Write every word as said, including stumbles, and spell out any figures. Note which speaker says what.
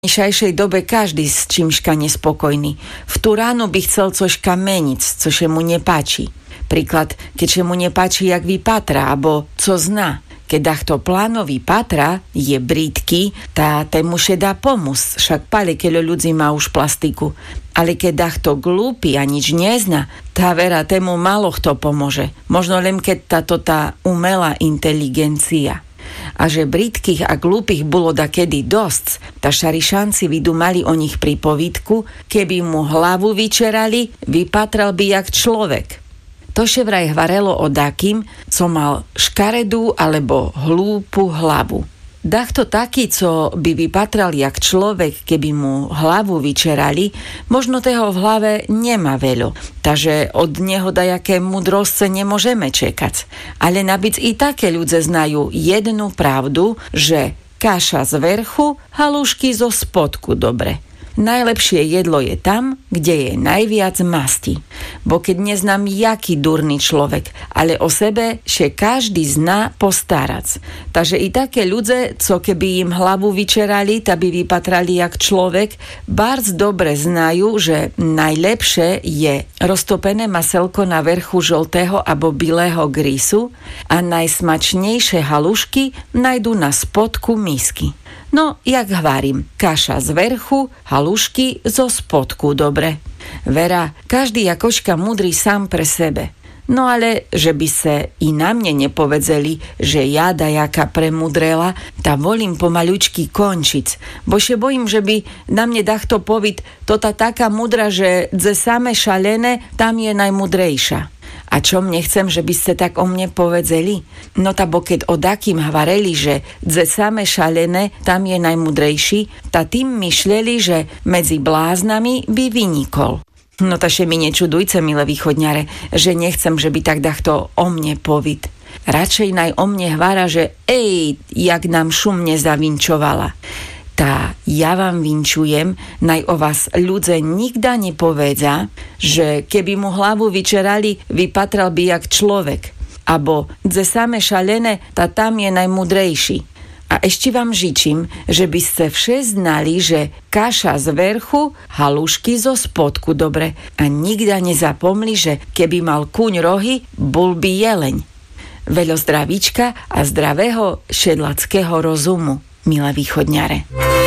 Speaker 1: dnešajšej dobe každý z čímžka nespokojný. V tú ránu by chcel cožka meniť, co się mu nepáči. Príklad, keď się mu nepáči, jak vypatra, abo co zná. Keď to plánový patra je brýdky, tá tému się dá pomôcť, však pale keľo ľudí má už plastiku. Ale keď to glúpi a nič nezná, tá vera tému málo kto pomôže. Možno len keď táto tá umelá inteligencia. A že brýdkych a glúpych bolo dakedy dosť, tá šarišanci vydumali o nich pripovídku, keby mu hlavu vyčerali, vypatral by jak človek. To še vraj hvarelo o dakým, co mal škaredú alebo hlúpu hlavu. Dachto taký, co by vypatral jak človek, keby mu hlavu vyčerali, možno toho v hlave nemá veľo, takže od neho dajaké mudrosce nemôžeme čekať. Ale nabic i také ľudze znajú jednu pravdu, že kaša z vrchu, halušky zo spodku dobre. Najlepšie jedlo je tam, kde je najviac masti. Bo keď neznám jaký durný človek, ale o sebe še každý zná postarať. Takže i také ľudze, co keby im hlavu vyčerali, ta by vypatrali jak človek, bardzo dobre znajú, že najlepšie je roztopené maselko na vrchu žltého abo bilého grísu a najsmačnejšie halušky najdu na spodku misky. No, jak hvarím, kaša z vrchu, halušky zo spodku, dobre. Vera, každý jakoška mudrý sám pre sebe. No ale, že by se i na mne nepovedzeli, že ja dajaká premudrela, tá volím pomaľučky končiť. Bo še bojím, že by na mne dachto povid, to tá taká mudra, že dze same šalené, tam je najmudrejša. A čo mne chcem, že by ste tak o mne povedzeli? No ta bo keď o dakým hvareli, že dze same šalené, tam je najmudrejší, ta tým myšleli, že medzi bláznami by vynikol. No taše mi nečudujce, milé východňare, že nechcem, že by tak dachto o mne povid. Radšej naj o mne hvára, že ej, jak nám šumne zavinčovala. Tá ja vám vinčujem, naj o vás ľudze nikda nepovedza, že keby mu hlavu vyčerali, vypatral by jak človek. Abo dze same šalené, tá tam je najmudrejší. A ešte vám žičím, že by ste vše znali, že kaša z vrchu, halušky zo spodku dobre. A nikda nezapomli, že keby mal kuň rohy, bol by jeleň. Veľo zdravíčka a zdravého šedlackého rozumu, milé východňare.